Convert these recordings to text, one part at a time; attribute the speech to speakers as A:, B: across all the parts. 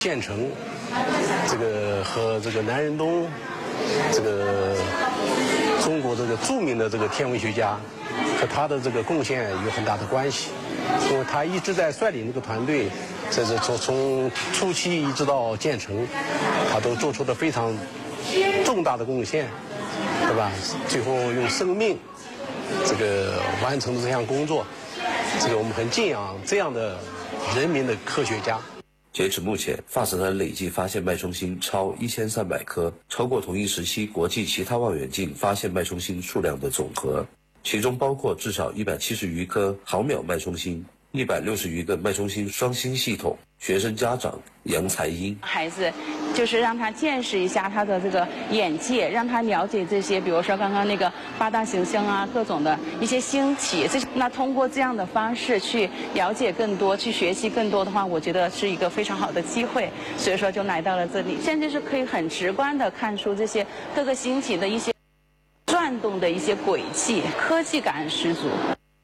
A: 县城，这个和这个南仁东，这个中国这个著名的这个天文学家和他的这个贡献有很大的关系，因为他一直在率领这个团队，这是从初期一直到建成，他都做出了非常重大的贡献，对吧？最后用生命这个完成了这项工作，这个我们很敬仰这样的人民的科学家。
B: 截止目前，发射台累计发现脉冲星超1300颗，超过同一时期国际其他望远镜发现脉冲星数量的总和，其中包括至少170余颗毫秒脉冲星，160余个脉冲星双星系统。学生家长杨才英，
C: 孩子就是让他见识一下他的这个眼界，让他了解这些，比如说刚刚那个8大行星啊，各种的一些星体。那通过这样的方式去了解更多，去学习更多的话，我觉得是一个非常好的机会。所以说就来到了这里，现在是可以很直观的看出这些各个星体的一些转动的一些轨迹，科技感十足。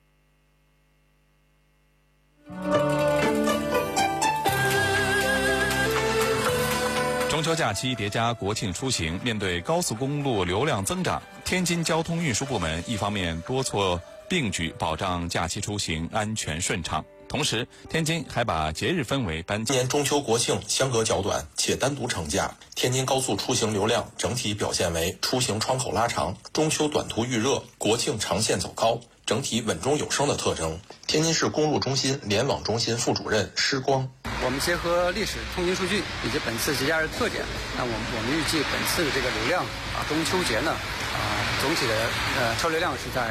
D: 中秋假期叠加国庆出行，面对高速公路流量增长，天津交通运输部门一方面多措并举，保障假期出行安全顺畅。同时，天津还把节日氛围搬进。
E: 今年中秋国庆相隔较短，且单独成假，天津高速出行流量整体表现为出行窗口拉长，中秋短途预热，国庆长线走高，整体稳中有升的特征。天津市公路中心联网中心副主任施光，
F: 我们结合历史通勤数据以及本次节假日特点，那我们预计本次的这个流量中秋节呢总体的车流量是在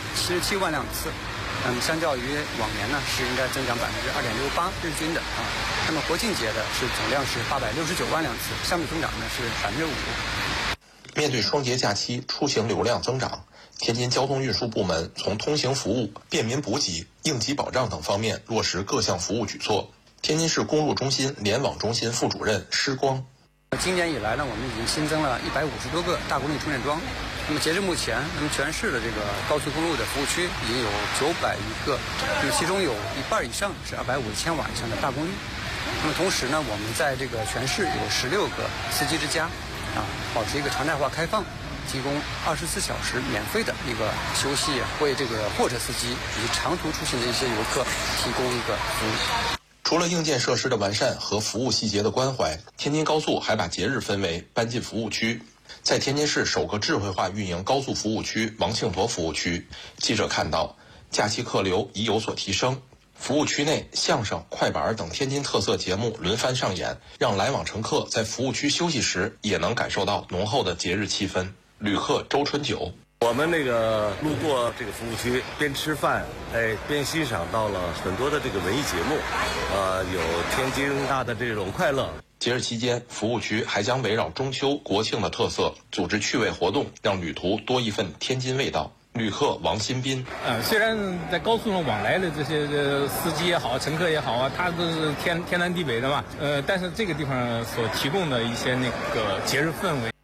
F: 277万辆次。那么相较于往年呢，是应该增长2.68%日均的那么国庆节的是总量是869万辆次，相对增长呢是5%。
E: 面对双节假期出行流量增长，天津交通运输部门从通行服务、便民补给、应急保障等方面落实各项服务举措。天津市公路中心联网中心副主任施光，
F: 今年以来呢，我们已经新增了150多个大功率充电桩。那么截至目前，那么全市的这个高速公路的服务区已经有900余个，那么其中有一半以上是250千瓦以上的大功率。那么同时呢，我们在这个全市有16个司机之家，保持一个常态化开放，提供24小时免费的一个休息，为这个货车司机以及长途出行的一些游客提供一个服务。
E: 除了硬件设施的完善和服务细节的关怀，天津高速还把节日氛围搬进服务区。在天津市首个智慧化运营高速服务区王庆坨服务区，记者看到假期客流已有所提升。服务区内相声、快板等天津特色节目轮番上演，让来往乘客在服务区休息时也能感受到浓厚的节日气氛。旅客周春九，
G: 我们那个路过这个服务区，边吃饭，边欣赏到了很多的这个文艺节目，有天津大的这种快乐。
E: 节日期间，服务区还将围绕中秋、国庆的特色，组织趣味活动，让旅途多一份天津味道。旅客王新斌，
H: 虽然在高速上往来的这些司机也好，乘客也好啊，他都是天南地北的嘛，但是这个地方所提供的一些那个节日氛围。